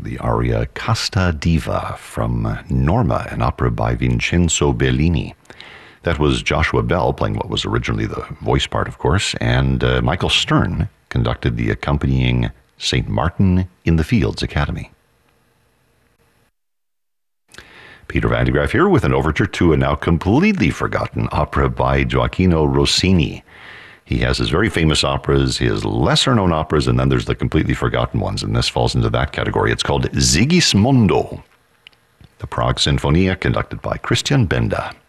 the aria Casta Diva from Norma, an opera by Vincenzo Bellini. That was Joshua Bell playing what was originally the voice part, of course, and Michael Stern conducted the accompanying St. Martin in the Fields Academy. Peter Van de Graaff here with an overture to a now completely forgotten opera by Gioachino Rossini. He has his very famous operas, his lesser-known operas, and then there's the completely forgotten ones, and this falls into that category. It's called Sigismondo, the Prague Sinfonia, conducted by Christian Benda.